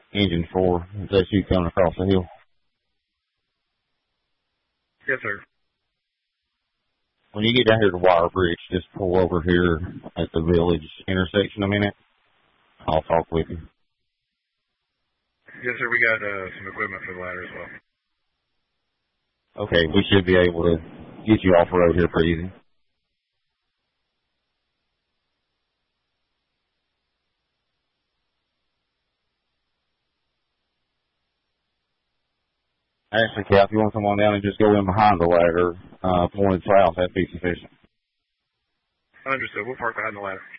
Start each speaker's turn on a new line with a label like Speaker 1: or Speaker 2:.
Speaker 1: Engine 4. Is that you coming across the hill?
Speaker 2: Yes, sir.
Speaker 1: When you get down here to Wire Bridge, just pull over here at the village intersection a minute. I'll talk with you.
Speaker 2: Yes, sir. We got some equipment for the ladder as well.
Speaker 1: Okay, we should be able to get you off road here pretty easy. Actually, Cal, if you want to come on down and just go in behind the ladder, pointed south, that'd be sufficient.
Speaker 2: Understood. We'll park behind the ladder.